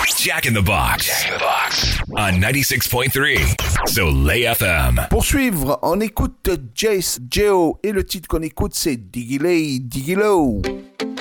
Jack in the Box. Jack in the Box. On 96.3. Soleil FM. Pour suivre, on écoute Jace Geo et le titre qu'on écoute c'est Diggy Lay, Diggy Low.